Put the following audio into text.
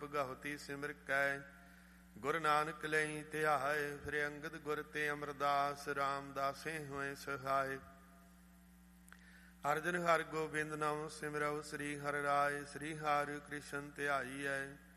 ਭਗਵਤੀ ਸਿਮਰ ਕੈ। ਗੁਰ ਨਾਨਕ ਲਈ ਧਿਆਏ, ਫਿਰ ਅੰਗਦ ਗੁਰ ਤੇ ਅਮਰਦਾਸ, ਰਾਮਦਾਸੇ ਹੋਏ ਸਹਾਏ। ਅਰਜਨ ਹਰਿ ਗੋਬਿੰਦ ਨਾਮ ਸਿਮਰਉ, ਸ੍ਰੀ ਹਰਿ ਰਾਏ। ਸ੍ਰੀ ਹਰਿ ਕ੍ਰਿਸ਼ਨ ਧਿਆਈਐ,